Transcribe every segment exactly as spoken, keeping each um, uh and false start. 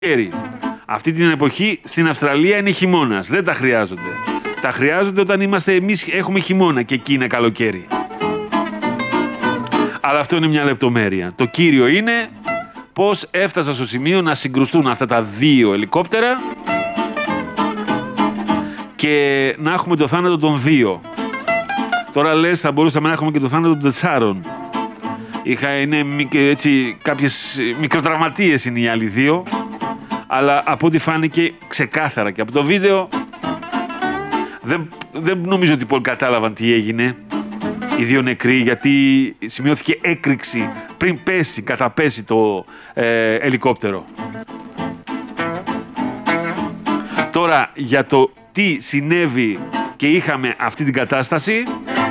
καλοκαίρι. Αυτή την εποχή στην Αυστραλία είναι χειμώνας. Δεν τα χρειάζονται. Τα χρειάζονται όταν είμαστε εμείς έχουμε χειμώνα και εκεί είναι καλοκαίρι. Αλλά αυτό είναι μια λεπτομέρεια. Το κύριο είναι πώς έφτασα στο σημείο να συγκρουστούν αυτά τα δύο ελικόπτερα και να έχουμε το θάνατο των δύο. Τώρα λες θα μπορούσαμε να έχουμε και το θάνατο των τεσσάρων. Είχα, είναι έτσι, κάποιες μικροτραυματίες είναι οι άλλοι δύο, αλλά από ό,τι φάνηκε ξεκάθαρα και από το βίντεο δεν, δεν νομίζω ότι πολύ κατάλαβαν τι έγινε. Οι δύο νεκροί, γιατί σημειώθηκε έκρηξη πριν πέσει, καταπέσει το ε, ελικόπτερο. Τώρα για το τι συνέβη και είχαμε αυτή την κατάσταση,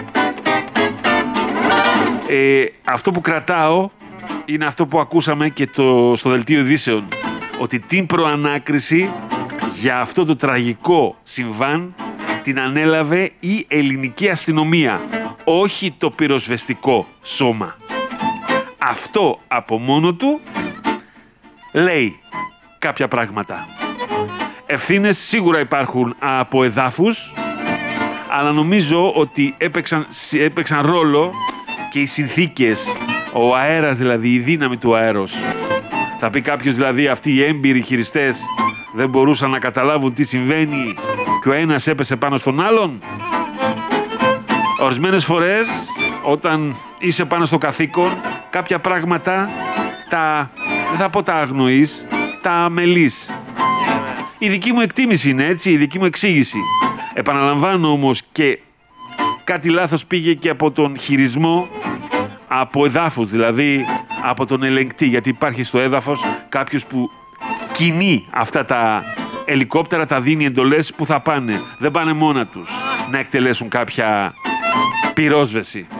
ε, αυτό που κρατάω είναι αυτό που ακούσαμε και το, στο δελτίο ειδήσεων, ότι την προανάκριση για αυτό το τραγικό συμβάν την ανέλαβε η ελληνική αστυνομία, όχι το πυροσβεστικό σώμα. Αυτό από μόνο του λέει κάποια πράγματα. Ευθύνες σίγουρα υπάρχουν από εδάφους, αλλά νομίζω ότι έπαιξαν, έπαιξαν ρόλο και οι συνθήκες, ο αέρας δηλαδή, η δύναμη του αέρος. Θα πει κάποιος δηλαδή αυτοί οι έμπειροι χειριστές δεν μπορούσαν να καταλάβουν τι συμβαίνει και ο ένας έπεσε πάνω στον άλλον. Ορισμένες φορές όταν είσαι πάνω στο καθήκον, κάποια πράγματα τα, δεν θα πω τα αγνοείς, τα αμελείς. Η δική μου εκτίμηση είναι έτσι, η δική μου εξήγηση. Επαναλαμβάνω όμως και κάτι λάθος πήγε και από τον χειρισμό, από εδάφους, δηλαδή από τον ελεγκτή, γιατί υπάρχει στο έδαφος κάποιος που κινεί αυτά τα ελικόπτερα, τα δίνει εντολές που θα πάνε. Δεν πάνε μόνα τους να εκτελέσουν κάποια πυρόσβεση.